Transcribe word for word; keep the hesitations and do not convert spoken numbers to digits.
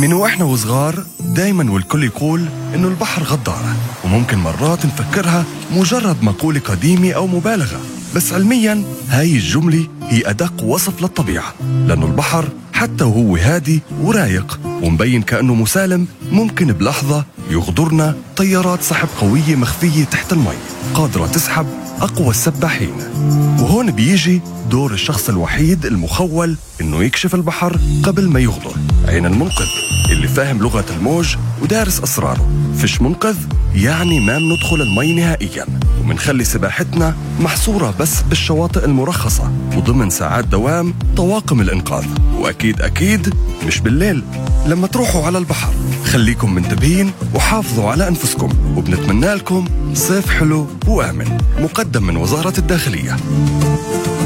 من وإحنا وصغار دايماً والكل يقول إنه البحر غدارة، وممكن مرات نفكرها مجرد مقولة قديمة أو مبالغة، بس علمياً هاي الجملة هي أدق وصف للطبيعة، لأنه البحر حتى وهو هادي ورايق ومبين كأنه مسالم ممكن بلحظة يغدرنا طيارات سحب قوية مخفية تحت المي قادرة تسحب أقوى السباحين. وهون بيجي دور الشخص الوحيد المخول إنه يكشف البحر قبل ما يغدر، عين المنقذ اللي فاهم لغة الموج ودارس أسراره. فيش منقذ يعني ما بندخل المي نهائياً، ومنخلي سباحتنا محصورة بس بالشواطئ المرخصة وضمن ساعات دوام طواقم الإنقاذ. وأكيد أكيد مش بالليل لما تروحوا على البحر. خليكم منتبهين وحافظوا على أنفسكم، وبنتمنى لكم صيف حلو وآمن. مقدم من وزارة الداخلية.